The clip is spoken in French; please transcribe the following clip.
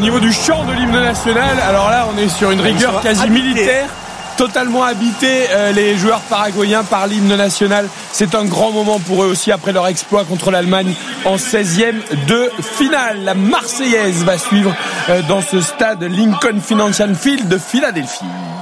niveau du chant de l'hymne national, alors là on est sur une rigueur quasi militaire, totalement habité, les joueurs paraguayens par l'hymne national. C'est un grand moment pour eux aussi après leur exploit contre l'Allemagne en 16e de finale. La Marseillaise va suivre dans ce stade Lincoln Financial Field de Philadelphie.